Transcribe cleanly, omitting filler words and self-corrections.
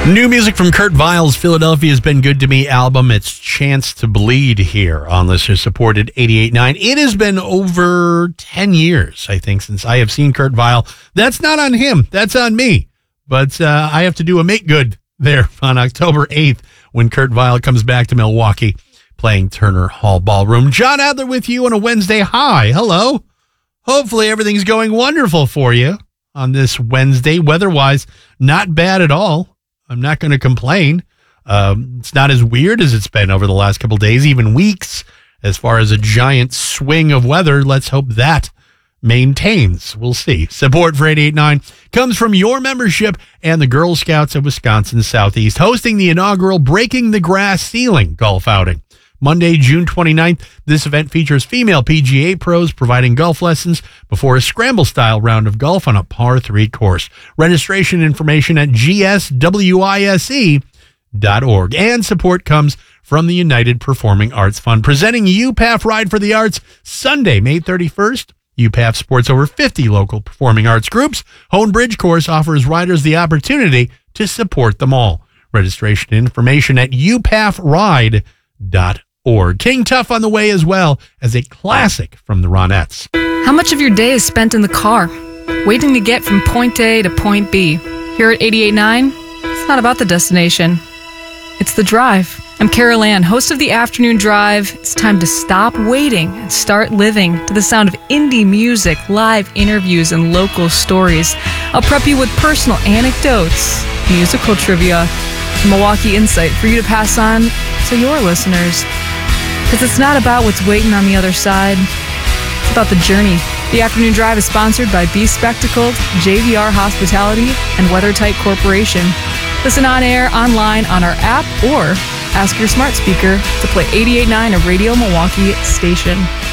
New music from Kurt Vile's Philadelphia's Been Good to Me album. It's Chance to Bleed here on listener-supported 88.9. It has been over 10 years, I think, since I have seen Kurt Vile. That's not on him. That's on me. But I have to do a make good there on October 8th when Kurt Vile comes back to Milwaukee playing Turner Hall Ballroom. John Adler with you on a Wednesday. Hi. Hello. Hopefully everything's going wonderful for you on this Wednesday. Weather-wise, not bad at all. I'm not going to complain. It's not as weird as it's been over the last couple days, even weeks, as far as a giant swing of weather. Let's hope that maintains. We'll see. Support for 88.9 comes from your membership and the Girl Scouts of Wisconsin Southeast, hosting the inaugural Breaking the Grass Ceiling golf outing. Monday, June 29th, this event features female PGA pros providing golf lessons before a scramble-style round of golf on a par 3 course. Registration information at gswise.org. And support comes from the United Performing Arts Fund, presenting UPAF Ride for the Arts Sunday, May 31st. UPAF supports over 50 local performing arts groups. Hone Bridge Course offers riders the opportunity to support them all. Registration information at upafride.org. King Tuff on the way as well as a classic from the Ronettes. How much of your day is spent in the car, waiting to get from point A to point B? Here at 88.9, it's not about the destination. It's the drive. I'm Carol Ann, host of the Afternoon Drive. It's time to stop waiting and start living to the sound of indie music, live interviews, and local stories. I'll prep you with personal anecdotes, musical trivia, Milwaukee insight for you to pass on to your listeners. Because it's not about what's waiting on the other side. It's about the journey. The Afternoon Drive is sponsored by Be Spectacled, JVR Hospitality, and WeatherTight Corporation. Listen on air, online, on our app, or ask your smart speaker to play 88.9, a Radio Milwaukee station.